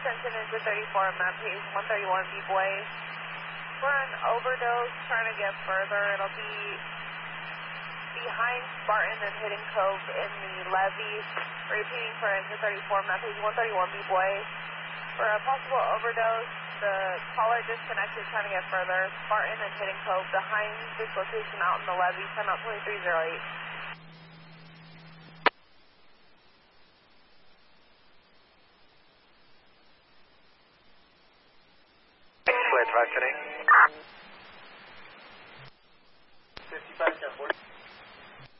attention into 34, map page 131 B-Boy. For an overdose, trying to get further, it'll be behind Spartan and Hidden Cove in the levee. Repeating for engine 34, map page 131 B-Boy. For a possible overdose, the caller disconnected, trying to get further. Spartan and Hidden Cove behind this location out in the levee, send out 2308. Try today. 55